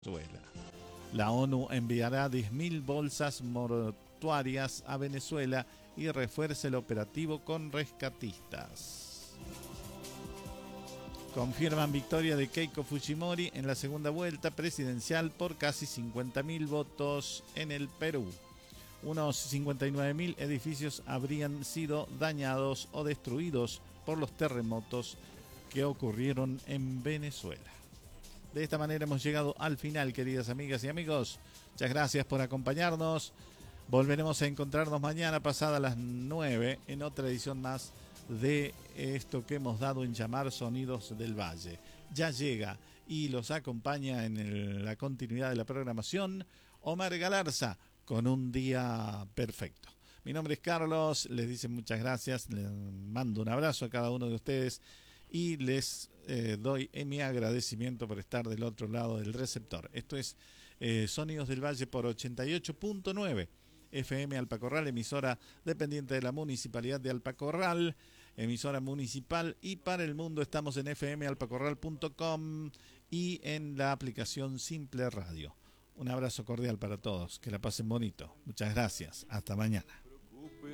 Venezuela. La ONU enviará 10.000 bolsas mortuarias a Venezuela y refuerza el operativo con rescatistas. Confirman victoria de Keiko Fujimori en la segunda vuelta presidencial por casi 50.000 votos en el Perú. Unos 59.000 edificios habrían sido dañados o destruidos por los terremotos que ocurrieron en Venezuela. De esta manera hemos llegado al final, queridas amigas y amigos. Muchas gracias por acompañarnos. Volveremos a encontrarnos mañana pasada las 9 en otra edición más de esto que hemos dado en llamar Sonidos del Valle. Ya llega y los acompaña en la continuidad de la programación Omar Galarza con Un Día Perfecto. Mi nombre es Carlos, les dice muchas gracias, les mando un abrazo a cada uno de ustedes y les doy mi agradecimiento por estar del otro lado del receptor. Esto es Sonidos del Valle por 88.9 FM Alpacorral, emisora dependiente de la Municipalidad de Alpacorral, emisora municipal, y para el mundo estamos en fmalpacorral.com y en la aplicación Simple Radio. Un abrazo cordial para todos, que la pasen bonito. Muchas gracias, hasta mañana.